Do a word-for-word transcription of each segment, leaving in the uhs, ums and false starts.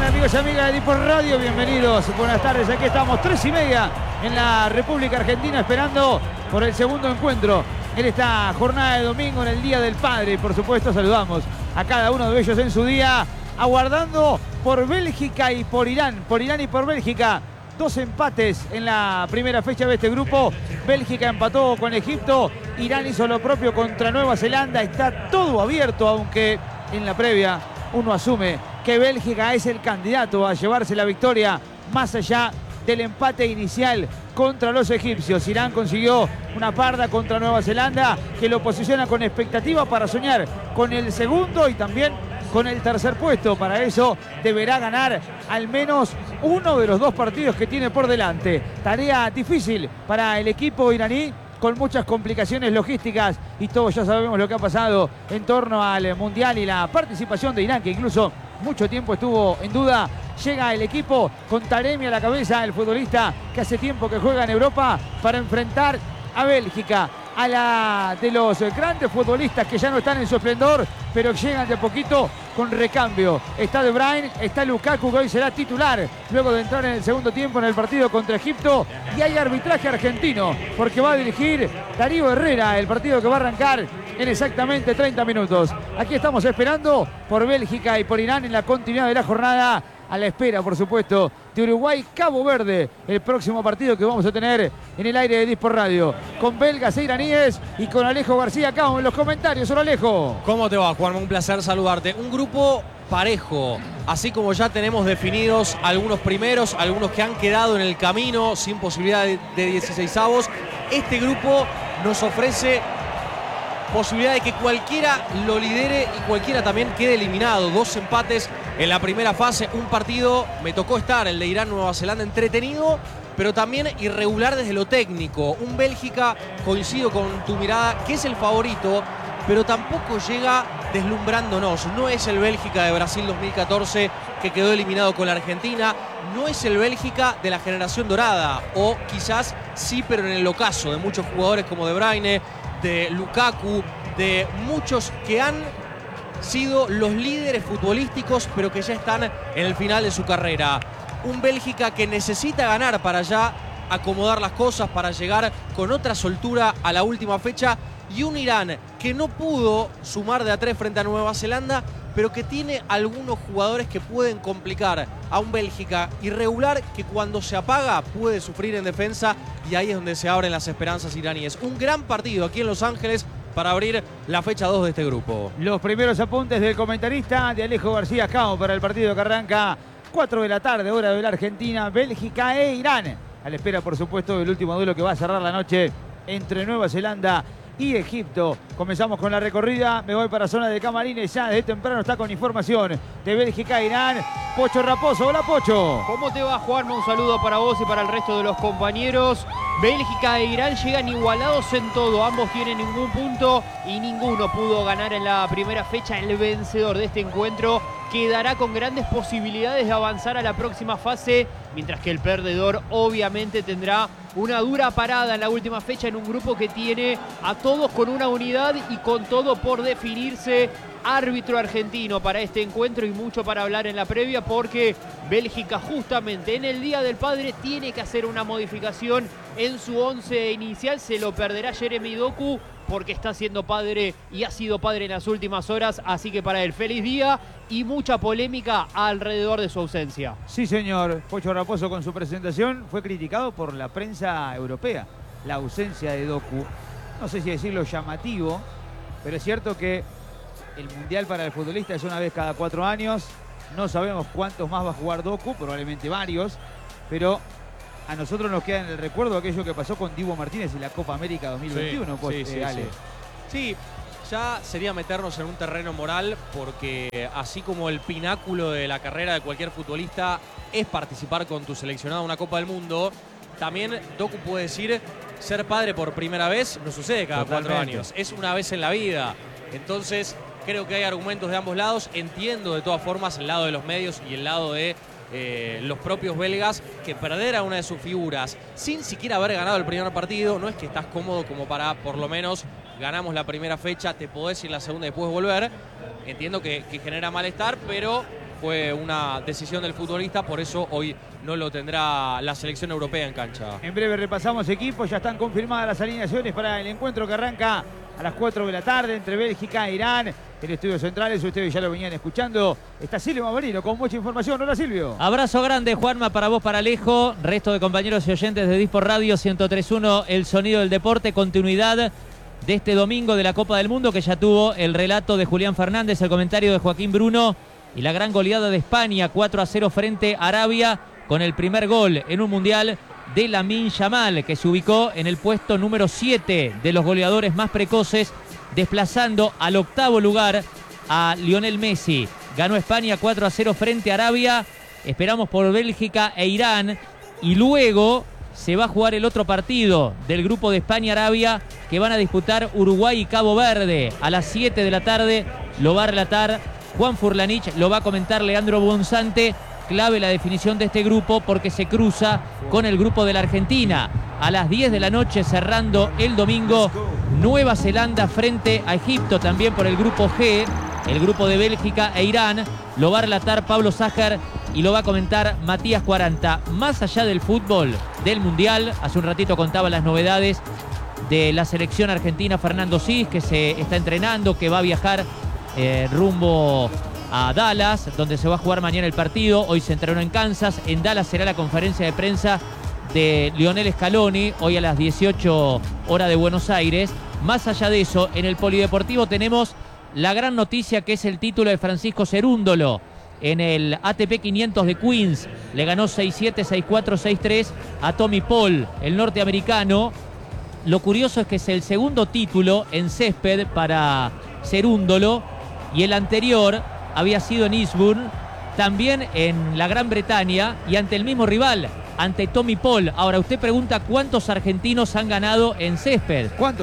amigos y amigas de Dipor Radio? Bienvenidos, buenas tardes. Aquí estamos, tres y media en la República Argentina, esperando por el segundo encuentro en esta jornada de domingo, en el Día del Padre. Y por supuesto saludamos a cada uno de ellos en su día, aguardando por Bélgica y por Irán, por Irán y por Bélgica. Dos empates en la primera fecha de este grupo. Bélgica empató con Egipto, Irán hizo lo propio contra Nueva Zelanda. Está todo abierto, aunque en la previa uno asume que Bélgica es el candidato a llevarse la victoria más allá del empate inicial contra los egipcios. Irán consiguió una parda contra Nueva Zelanda que lo posiciona con expectativa para soñar con el segundo y también con el tercer puesto. Para eso deberá ganar al menos uno de los dos partidos que tiene por delante. Tarea difícil para el equipo iraní, con muchas complicaciones logísticas, y todos ya sabemos lo que ha pasado en torno al Mundial y la participación de Irán, que incluso mucho tiempo estuvo en duda. Llega el equipo con Taremi a la cabeza, el futbolista que hace tiempo que juega en Europa, para enfrentar a Bélgica, a la de los grandes futbolistas que ya no están en su esplendor, pero llegan de a poquito con recambio. Está De Bruyne, está Lukaku, que hoy será titular luego de entrar en el segundo tiempo en el partido contra Egipto, y hay arbitraje argentino porque va a dirigir Darío Herrera el partido que va a arrancar en exactamente treinta minutos. Aquí estamos esperando por Bélgica y por Irán en la continuidad de la jornada, a la espera, por supuesto, de Uruguay-Cabo Verde, el próximo partido que vamos a tener en el aire de Dipor Radio, con belgas e iraníes y con Alejo García acá en los comentarios. Hola, Alejo. ¿Cómo te va, Juan? Un placer saludarte. Un grupo parejo, así como ya tenemos definidos algunos primeros, algunos que han quedado en el camino sin posibilidad de, de dieciseisavos. Este grupo nos ofrece posibilidad de que cualquiera lo lidere y cualquiera también quede eliminado. Dos empates en la primera fase, un partido, me tocó estar, el de Irán-Nueva Zelanda, entretenido, pero también irregular desde lo técnico. Un Bélgica, coincido con tu mirada, que es el favorito, pero tampoco llega deslumbrándonos. No es el Bélgica de Brasil dos mil catorce que quedó eliminado con la Argentina. No es el Bélgica de la generación dorada, o quizás sí, pero en el ocaso de muchos jugadores como De Bruyne, de Lukaku, de muchos que han sido los líderes futbolísticos, pero que ya están en el final de su carrera. Un Bélgica que necesita ganar para ya acomodar las cosas, para llegar con otra soltura a la última fecha. Y un Irán que no pudo sumar de a tres frente a Nueva Zelanda, pero que tiene algunos jugadores que pueden complicar a un Bélgica irregular, que cuando se apaga puede sufrir en defensa, y ahí es donde se abren las esperanzas iraníes. Un gran partido aquí en Los Ángeles para abrir la fecha dos de este grupo. Los primeros apuntes del comentarista de Alejo García Cao para el partido que arranca cuatro de la tarde, hora de la Argentina, Bélgica e Irán. A la espera, por supuesto, del último duelo que va a cerrar la noche entre Nueva Zelanda y Egipto. Comenzamos con la recorrida, me voy para zona de camarines, ya desde temprano está con información de Bélgica e Irán, Pocho Raposo. Hola, Pocho. ¿Cómo te va, Juanma? Un saludo para vos y para el resto de los compañeros. Bélgica e Irán llegan igualados en todo, ambos tienen ningún punto y ninguno pudo ganar en la primera fecha. El vencedor de este encuentro quedará con grandes posibilidades de avanzar a la próxima fase, mientras que el perdedor obviamente tendrá una dura parada en la última fecha en un grupo que tiene a todos con una unidad y con todo por definirse. Árbitro argentino para este encuentro y mucho para hablar en la previa, porque Bélgica justamente en el Día del Padre tiene que hacer una modificación en su once inicial. Se lo perderá Jeremy Doku porque está siendo padre y ha sido padre en las últimas horas, así que para él feliz día y mucha polémica alrededor de su ausencia. Sí, señor. Pocho Raposo, con su presentación, fue criticado por la prensa europea la ausencia de Doku. No sé si decirlo llamativo, pero es cierto que el Mundial para el futbolista es una vez cada cuatro años. No sabemos cuántos más va a jugar Doku, probablemente varios, pero a nosotros nos queda en el recuerdo aquello que pasó con Dibu Martínez en la Copa América dos mil veintiuno. Sí, pues, sí, eh, sí, Ale. sí. Sí, ya sería meternos en un terreno moral, porque así como el pináculo de la carrera de cualquier futbolista es participar con tu seleccionado en una Copa del Mundo, también Doku puede decir ser padre por primera vez no sucede cada Totalmente. cuatro años, es una vez en la vida. Entonces creo que hay argumentos de ambos lados. Entiendo de todas formas el lado de los medios y el lado de eh, los propios belgas, que perder a una de sus figuras sin siquiera haber ganado el primer partido, no es que estás cómodo como para, por lo menos, ganamos la primera fecha, te podés ir la segunda y después volver. Entiendo que, que genera malestar, pero fue una decisión del futbolista, por eso hoy no lo tendrá la selección europea en cancha. En breve repasamos equipos, ya están confirmadas las alineaciones para el encuentro que arranca a las cuatro de la tarde entre Bélgica e Irán. En Estudios Centrales, ustedes ya lo venían escuchando, está Silvio Mamerino con mucha información. Hola, Silvio. Abrazo grande, Juanma, para vos, para Alejo, resto de compañeros y oyentes de Disport Radio ciento tres punto uno, el sonido del deporte, continuidad de este domingo de la Copa del Mundo, que ya tuvo el relato de Julián Fernández, el comentario de Joaquín Bruno y la gran goleada de España, cuatro a cero frente a Arabia, con el primer gol en un mundial de Lamine Yamal, que se ubicó en el puesto número siete de los goleadores más precoces, desplazando al octavo lugar a Lionel Messi. Ganó España cuatro a cero frente a Arabia. Esperamos por Bélgica e Irán. Y luego se va a jugar el otro partido del grupo de España-Arabia, que van a disputar Uruguay y Cabo Verde. A las siete de la tarde lo va a relatar Juan Furlanich, lo va a comentar Leandro Bonzante. Clave la definición de este grupo porque se cruza con el grupo de la Argentina. A las diez de la noche, cerrando el domingo, Nueva Zelanda frente a Egipto, también por el grupo G, el grupo de Bélgica e Irán. Lo va a relatar Pablo Sájar y lo va a comentar Matías Cuaranta. Más allá del fútbol, del Mundial, hace un ratito contaba las novedades de la selección argentina, Fernando Sis, que se está entrenando, que va a viajar eh, rumbo a Dallas, donde se va a jugar mañana el partido. Hoy se entrenó en Kansas. En Dallas será la conferencia de prensa de Lionel Scaloni, hoy a las dieciocho hora de Buenos Aires. Más allá de eso, en el polideportivo tenemos la gran noticia, que es el título de Francisco Cerúndolo en el A T P quinientos de Queens. Le ganó seis siete, seis cuatro, seis tres a Tommy Paul, el norteamericano. Lo curioso es que es el segundo título en césped para Cerúndolo, y el anterior había sido en Eastbourne, también en la Gran Bretaña, y ante el mismo rival, ante Tommy Paul. Ahora, usted pregunta cuántos argentinos han ganado en césped. ¿Cuántos?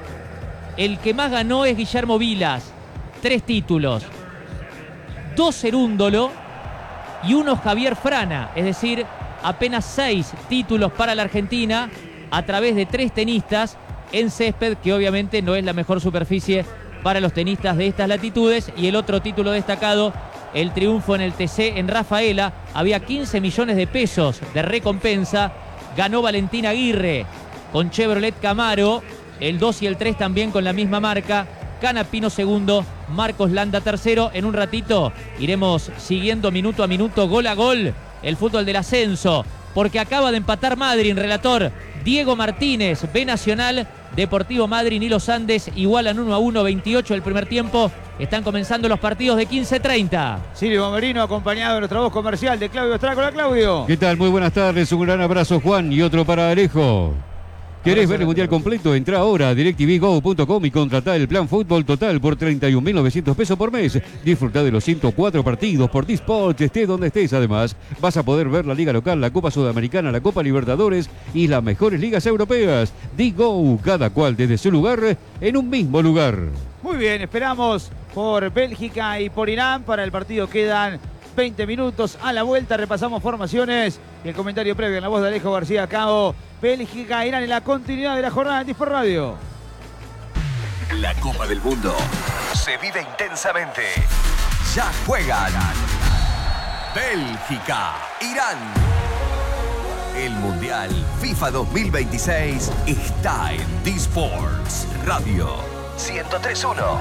El que más ganó es Guillermo Vilas, tres títulos. Dos Cerúndolo y uno Javier Frana, es decir, apenas seis títulos para la Argentina a través de tres tenistas en césped, que obviamente no es la mejor superficie para los tenistas de estas latitudes. Y el otro título destacado, el triunfo en el T C en Rafaela. Había quince millones de pesos de recompensa. Ganó Valentín Aguirre con Chevrolet Camaro, el dos y el tres también con la misma marca. Canapino segundo, Marcos Landa tercero. En un ratito iremos siguiendo minuto a minuto, gol a gol, el fútbol del ascenso, porque acaba de empatar Madryn, relator Diego Martínez. B Nacional, Deportivo Madryn y Los Andes igualan uno a uno, veintiocho el primer tiempo. Están comenzando los partidos de quince treinta. Silvio Mamerino, acompañado de nuestra voz comercial de Claudio Estrada. Hola, Claudio. ¿Qué tal? Muy buenas tardes. Un gran abrazo, Juan, y otro para Alejo. ¿Querés ver el Mundial completo? Entra ahora a DirecTV Go punto com y contratá el plan Fútbol Total por treinta y un mil novecientos pesos por mes. Disfrutá de los ciento cuatro partidos por Disport, estés donde estés. Además, vas a poder ver la Liga Local, la Copa Sudamericana, la Copa Libertadores y las mejores ligas europeas. Digo, cada cual desde su lugar, en un mismo lugar. Muy bien, esperamos por Bélgica y por Irán. Para el partido quedan veinte minutos. A la vuelta repasamos formaciones y el comentario previo en la voz de Alejo García Cabo. Bélgica, Irán en la continuidad de la jornada en Disport Radio. La Copa del Mundo se vive intensamente. Ya juegan Bélgica, Irán. El Mundial FIFA dos mil veintiséis está en Disports Radio ciento tres punto uno.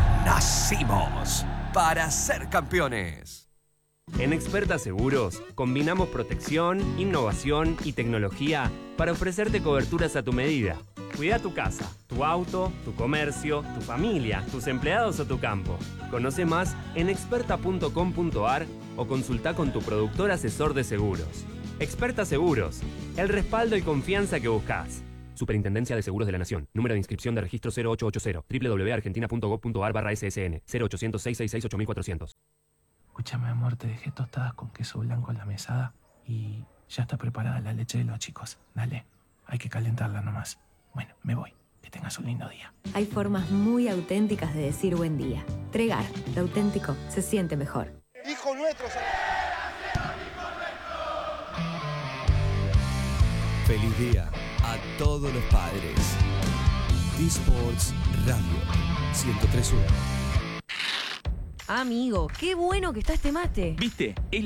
Nacimos para ser campeones. En Experta Seguros combinamos protección, innovación y tecnología para ofrecerte coberturas a tu medida. Cuida tu casa, tu auto, tu comercio, tu familia, tus empleados o tu campo. Conoce más en experta punto com punto ar o consulta con tu productor asesor de seguros. Experta Seguros, el respaldo y confianza que buscas. Superintendencia de Seguros de la Nación. Número de inscripción de registro cero ocho ocho cero. doble u doble u doble u punto argentina punto gob punto ar barra ese ese ene. cero ochocientos, seiscientos sesenta y seis, ocho mil cuatrocientos. Escúchame, amor, te dejé tostadas con queso blanco en la mesada y ya está preparada la leche de los chicos. Dale, hay que calentarla nomás. Bueno, me voy. Que tengas un lindo día. Hay formas muy auténticas de decir buen día. Tregar, lo auténtico se siente mejor. Hijo nuestro. Feliz día a todos los padres. Disports Radio ciento tres punto uno. Amigo, qué bueno que está este mate. ¿Viste? Es